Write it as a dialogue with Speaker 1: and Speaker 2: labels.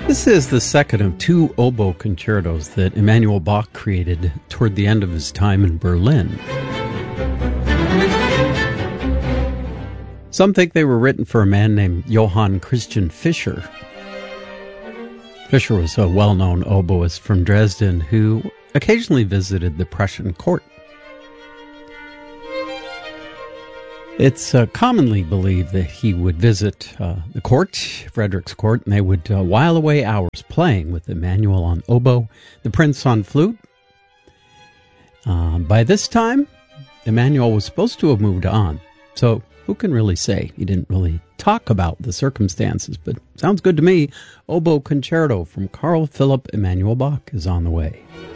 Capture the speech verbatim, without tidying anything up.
Speaker 1: This is the second of two oboe concertos that Emanuel Bach created toward the end of his time in Berlin. Some think they were written for a man named Johann Christian Fischer. Fischer was a well-known oboist from Dresden who occasionally visited the Prussian court. It's uh, commonly believed that he would visit uh, the court, Frederick's court, and they would uh, while away hours playing with Emanuel on oboe, the prince on flute. Uh, by this time, Emanuel was supposed to have moved on, so who can really say? He didn't really talk about the circumstances, but sounds good to me. Oboe Concerto from Carl Philipp Emanuel Bach is on the way.